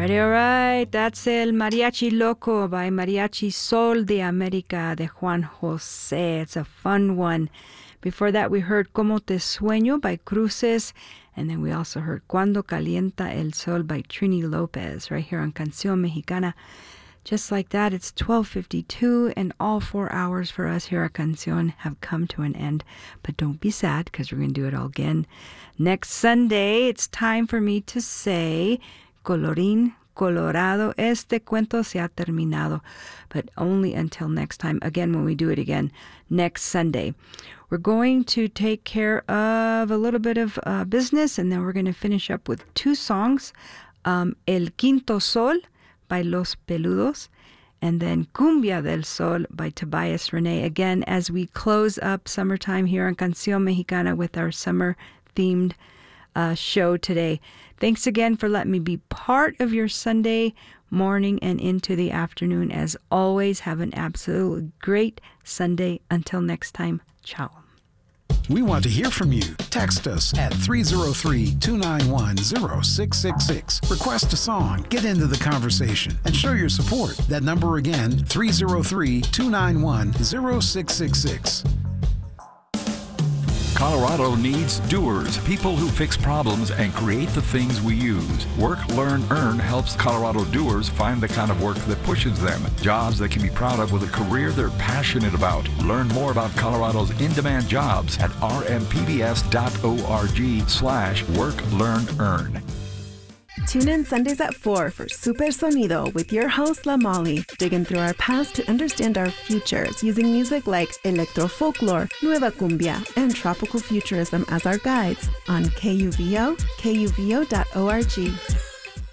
All right. That's El Mariachi Loco by Mariachi Sol de América de Juan José. It's a fun one. Before that, we heard Como Te Sueño by Cruces. And then we also heard Cuando Calienta el Sol by Trini Lopez right here on Canción Mexicana. Just like that, it's 12:52, and all 4 hours for us here at Canción have come to an end. But don't be sad, because we're going to do it all again. Next Sunday, it's time for me to say, Colorín Colorado, este cuento se ha terminado. But only until next time, again, when we do it again, next Sunday. We're going to take care of a little bit of business, and then we're going to finish up with 2 songs. El Quinto Sol by Los Peludos, and then Cumbia del Sol by Tobias Renee. Again, as we close up summertime here on Canción Mexicana with our summer-themed show today. Thanks again for letting me be part of your Sunday morning and into the afternoon. As always, have an absolutely great Sunday. Until next time, ciao. We want to hear from you. Text us at 303-291-0666. Request a song, get into the conversation, and show your support. That number again, 303-291-0666. Colorado needs doers, people who fix problems and create the things we use. Work, Learn, Earn helps Colorado doers find the kind of work that pushes them. Jobs they can be proud of with a career they're passionate about. Learn more about Colorado's in-demand jobs at rmpbs.org/Work, Learn, Earn. Tune in Sundays at 4 for Super Sonido with your host, La Molly, digging through our past to understand our futures using music like electro-folklore, nueva cumbia, and tropical futurism as our guides on KUVO, KUVO.org.